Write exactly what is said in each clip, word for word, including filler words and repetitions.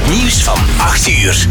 Het nieuws van acht uur.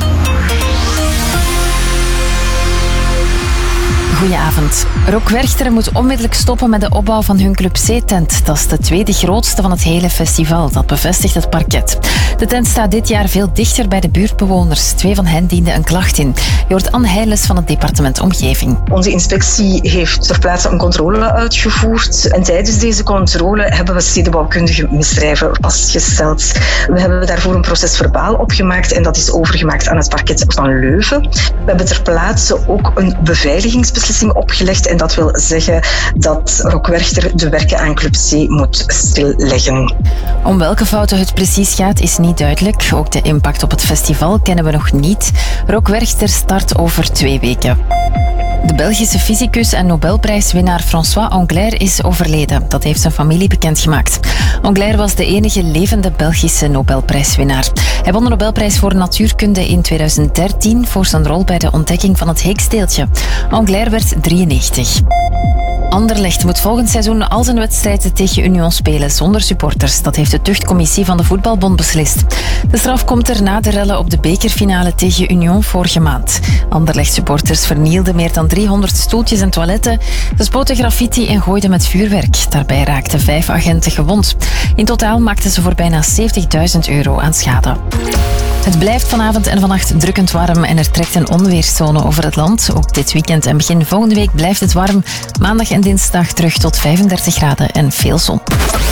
Goedenavond. Rock Werchter moet onmiddellijk stoppen met de opbouw van hun Club C-tent. Dat is de tweede grootste van het hele festival. Dat bevestigt het parket. De tent staat dit jaar veel dichter bij de buurtbewoners. Twee van hen dienden een klacht in. Je hoort Anne Heijles van het departement Omgeving. Onze inspectie heeft ter plaatse een controle uitgevoerd. En tijdens deze controle hebben we stedenbouwkundige misdrijven vastgesteld. We hebben daarvoor een proces verbaal opgemaakt en dat is overgemaakt aan het parket van Leuven. We hebben ter plaatse ook een beveiligingsbeslissing opgelegd en dat wil zeggen dat Rock Werchter de werken aan Club C moet stilleggen. Om welke fouten het precies gaat is niet duidelijk. Ook de impact op het festival kennen we nog niet. Rock Werchter start over twee weken. De Belgische fysicus en Nobelprijswinnaar François Englert is overleden. Dat heeft zijn familie bekendgemaakt. Englert was de enige levende Belgische Nobelprijswinnaar. Hij won de Nobelprijs voor natuurkunde in tweeduizend dertien voor zijn rol bij de ontdekking van het Higgsdeeltje. Englert werd drieënnegentig. Anderlecht moet volgend seizoen al zijn wedstrijden tegen Union spelen zonder supporters. Dat heeft de tuchtcommissie van de Voetbalbond beslist. De straf komt er na de rellen op de bekerfinale tegen Union vorige maand. Anderlecht-supporters vernielden meer dan driehonderd stoeltjes en toiletten. Ze spoten graffiti en gooiden met vuurwerk. Daarbij raakten vijf agenten gewond. In totaal maakten ze voor bijna zeventigduizend euro aan schade. Het blijft vanavond en vannacht drukkend warm en er trekt een onweerszone over het land. Ook dit weekend en begin volgende week blijft het warm. Maandag en dinsdag terug tot vijfendertig graden en veel zon.